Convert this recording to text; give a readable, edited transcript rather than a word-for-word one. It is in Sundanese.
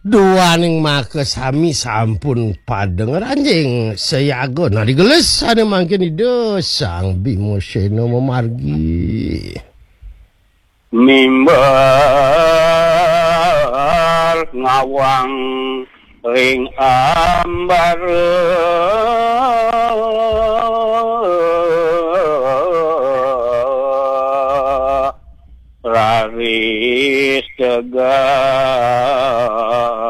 duaning make sami sampun padenger anjing sayago na digeles ane mangke di dosang Bimo Seno memargi mimbar ngawang ring ambar raris tegar